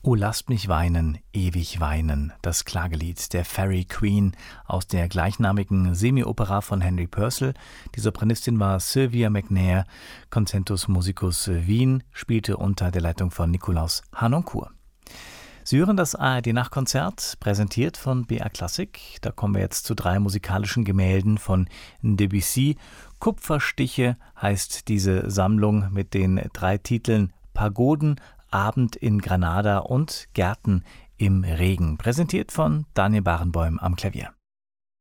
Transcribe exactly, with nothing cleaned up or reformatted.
O lasst mich weinen, ewig weinen, das Klagelied der Fairy Queen aus der gleichnamigen Semi-Opera von Henry Purcell. Die Sopranistin war Sylvia McNair, Concentus Musicus Wien, spielte unter der Leitung von Nikolaus Harnoncourt. Sie hören das A R D-Nachtkonzert, präsentiert von B R Klassik. Da kommen wir jetzt zu drei musikalischen Gemälden von Debussy. Kupferstiche heißt diese Sammlung mit den drei Titeln Pagoden, Abend in Granada und Gärten im Regen. Präsentiert von Daniel Barenboim am Klavier.